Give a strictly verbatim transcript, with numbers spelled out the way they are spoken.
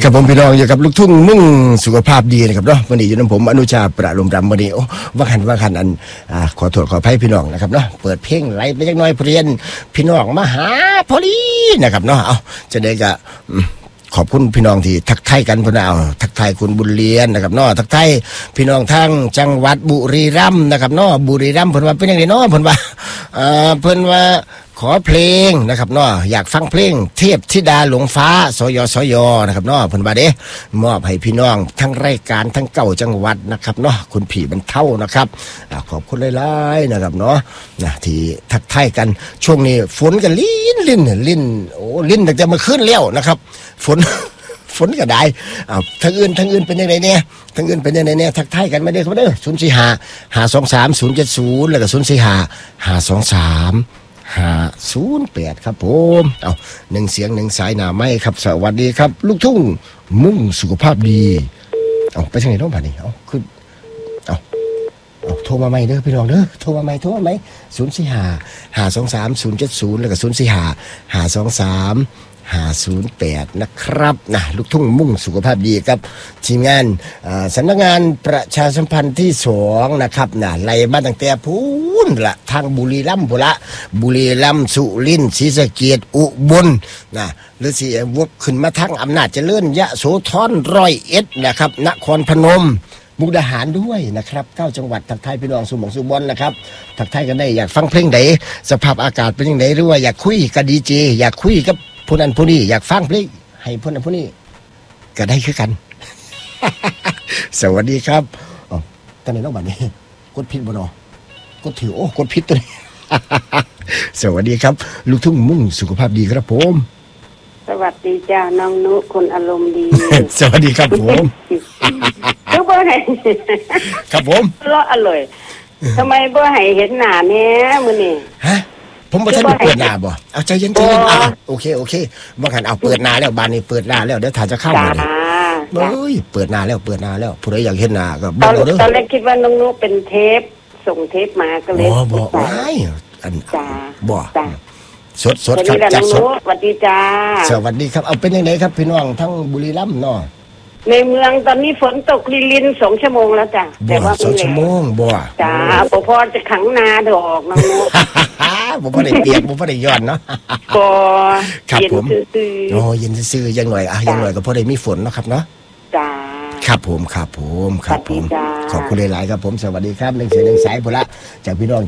กับผมพี่น้องอยู่กับลูกทุ่งมุ่งสุขภาพดีนะครับเนาะวันนี้อยู่น้ำผมอนุชาประลมรำวันนี้โอ้ว่าขันว่าขันอันอ่าขอโทษขออภัยพี่น้องนะครับเนาะเปิดเพลงไล่ไปจักหน่อยเรียนพี่น้องมาหาพอดีนะครับเนาะเอาจะได้กะขอบคุณพี่น้องที่ทักทายกันพนเอาทักทายคุณบุญเรียนนะครับเนาะทักทายพี่น้องทางจังหวัดบุรีรัมย์นะครับเนาะบุรีรัมย์เพิ่นว่าเป็นยังไงเนาะเพิ่นว่าเอ่อเพิ่นว่าขอเพลงนะครับเนาะอยากฟังเพลงเทพธิดาหลงฟ้าสยสยนะครับเนาะเพิ่นว่าเด้มอบให้พี่น้องทั้งรายการทั้งเก้าจังหวัดนะครับเนาะคุณผีบรรเทานะครับขอบคุณหลายๆนะครับเนาะนะที่ทักทายกันช่วงนี้ฝนก็ลิ้นลิ้นลิ้นโอ้ลิ้นตั้งแต่เมื่อคืนแล้วนะครับฝน ฝนก็ได้อ้าวทางอื่นทางอื่นเป็นยังไงเนี่ยทางอื่นเป็นยังไงเนี่ยทักทายกันไม่ได้ครับเด้อศูนย์สี่ห้าห้าสองสามศูนย์เจ็ดศูนย์แล้วก็ศูนย์สี่ห้าห้าสองสามห้าศูนย์แปดครับผมเอาหนึ่งเสียงหนึ่งสายหน้าไม้ครับสวัสดีครับลูกทุ่งมุ่งสุขภาพดีเอาไปทางไหนน้องผ่านนี่เอาขึ้นเอาเอาโทรมาใหม่เด้อพี่น้องเด้อโทรมาใหม่โทรมาใหม่ศูนย์สี่ห้าห้าสองสามศูนย์เจ็ดศูนย์แล้วก็ศูนย์สี่ห้าห้าสองสามห้าศูนย์แปดนะครับนะลูกทุ่งมุ่งสุขภาพดีครับทีมงานสำนักงานประชาสัมพันธ์ที่สองนะครับนะไล่มาตั้งแต่พูนละทางบุรีรัมย์พุละบุรีรัมย์สุรินทร์ศรีสะเกษอุบลนะหรือสิวกขึ้นมาทางอำนาจเจริญยะโสธรร้อยเอ็ดนะครับนครพนมมุกดาหารด้วยนะครับเก้าจังหวัดทักทายพี่น้องสุหมองสุบอนนะครับทักทายกันได้อยากฟังเพลงไหนสภาพอากาศเป็นยังไงหรือว่าอยากคุยกับดีเจอยากคุยกับผู้นั้นผู้นี้อยากฟังเพลงให้ผู้นั้นผู้นี้ก็ได้คือกัน สวัสดีครับอ๋อตอนนี้น้องบัดนี้กดผิดบ่เนาะกดถือโอ้กดผิดตัวนี้ สวัสดีครับลูกทุ่งมุ่งสุขภาพดีครับผมสวัสดีจ้าน้องนุคนอารมณ์ดีสวัสดีครับผมทุกเบอร์ไหนครับผมเลาะอร่อยทำไมเบอร์ไหนเห็นหน้าเนี้ยมื้อนี้ฮะผมบ่ทันได้เปิดหน้าบ่เอาใจเย็นใจเย็นอ่ะโอเคโอเคบ่คันเอาเปิดหน้าแล้วบ้านนี้เปิดหน้าแล้วเดี๋ยวถ้าจะเข้ามานี่เอ้ยเปิดหน้าแล้วเปิดหน้าแล้วผู้ใดอยากเห็นหน้าก็บ่เด้อตอนแรกคิดว่าน้องนุเป็นเทปส่งเทปมาก็เลยบ่บ่ไม่อันบ่สดสดครับจัดสดสวัสดีจ้าสวัสดีครับเอาเป็นยังไงครับพี่น้องทั้งบุรีรัมย์เนาะในเมืองตอนนี้ฝนตกลินๆสองชั่วโมงแล้วจ้ะแต่ว่าสองชั่วโมงบ่จ้าบ่พอจะขังนาดอกน้องนุบ่พอได้เปียกบ่พอได้ย้อนเนาะบ่ครับผมโอ้เย็นซื่อๆยังหน่อยอ่ะยังหน่อยก็พอได้มีฝนเนาะครับเนาะจ้าครับผมครับผมครับผมขอบคุณหลายๆครับผมสวัสดีครับหนึ่งเสียงหนึ่งสายพุ่นละจากพี่น้อง